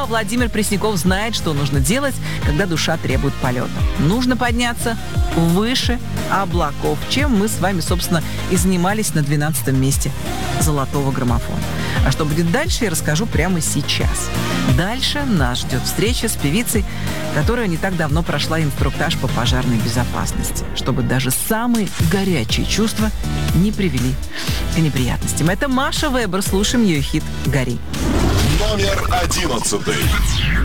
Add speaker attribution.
Speaker 1: а Владимир Пресняков знает, что нужно делать, когда душа требует полета. Нужно подняться выше облаков, чем мы с вами, собственно, и занимались на 12-м месте золотого граммофона. А что будет дальше, я расскажу прямо сейчас. Дальше нас ждет встреча с певицей, которая не так давно прошла инструктаж по пожарной безопасности, чтобы даже самые горячие чувства не привели к неприятностям. Это Маша Вебер. Слушаем ее хит «Гори».
Speaker 2: Номер 11.